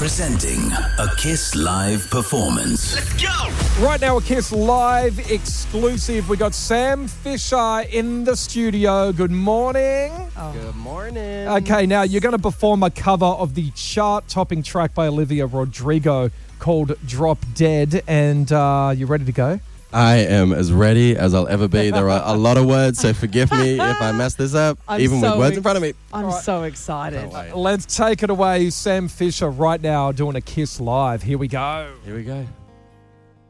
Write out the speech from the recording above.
Presenting a Kiss Live performance. Let's go! Right now, a Kiss Live exclusive. We got Sam Fisher in the studio. Good morning. Good morning. Okay, now you're going to perform a cover of the chart-topping track by Olivia Rodrigo called Drop Dead. And you ready to go? I am as ready as I'll ever be. There are a lot of words, so forgive me if I mess this up, even with words in front of me. I'm so excited. Let's take it away, Sam Fisher, right now doing a Kiss Live. Here we go. Here we go.